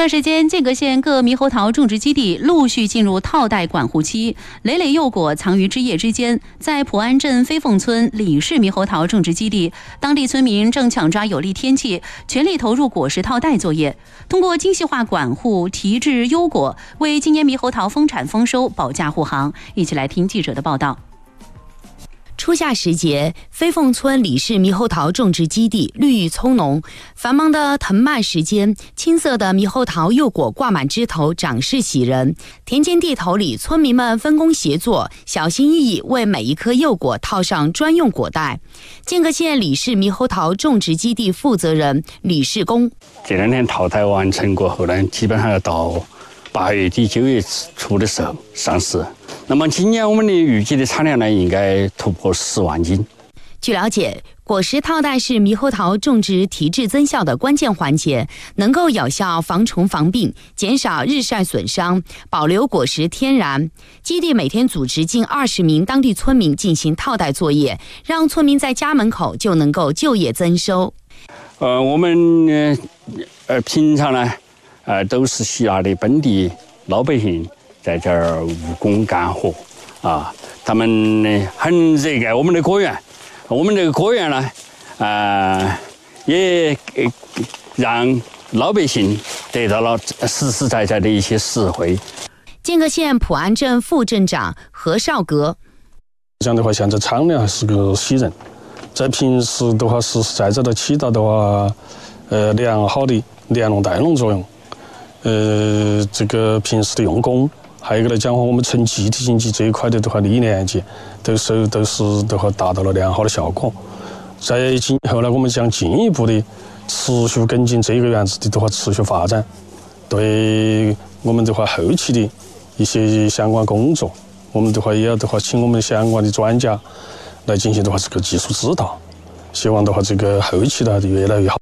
段时间，间隔县各猕猴桃种植基地陆续进入套袋管护期，累累幼果藏于枝叶之间。在普安镇飞凤村李氏猕猴桃种植基地，当地村民正抢抓有利天气，全力投入果实套袋作业，通过精细化管护提质优果，为今年猕猴桃丰产丰收保驾护航。一起来听记者的报道。 初夏时节，飞凤村李氏猕猴桃种植基地绿意葱茏。繁忙的藤蔓时间，青色的猕猴桃幼果挂满枝头，长势喜人。田间地头里，村民们分工协作，小心翼翼为每一颗幼果套上专用果袋。间隔县李氏猕猴桃种植基地负责人李世功： 这2天套袋完成过后呢，基本上要到8月底9月初的时候上市。那么今年我们的预计的产量呢，应该突破10万斤。 据了解，果实套袋是猕猴桃种植提质增效的关键环节，能够有效防虫防病，减少日晒损伤，保留果实天然。基地每天组织近20名当地村民进行套袋作业，让村民在家门口就能够就业增收。 我们平常呢，都是希腊的本地老百姓在这儿务工干活啊，他们呢很热爱我们的果园。我们这个果园呢，也让老百姓得到了实实在在的一些实惠。 间隔县普安镇副镇长何少阁： 这样的话，现在产量还是个喜人，在平时的话，实实在在的起到的话，良好的联农带农作用。这个平时的用工，还有一个来讲话，我们纯集体经济这一块的话，理念节都是的话达到了良好的效果。在今后呢，我们将进一步的持续跟进这个园子的话持续发展，对我们的话后期的一些相关工作，我们的话也要的话请我们相关的专家来进行的话这个技术指导，希望的话这个后期的越来越好。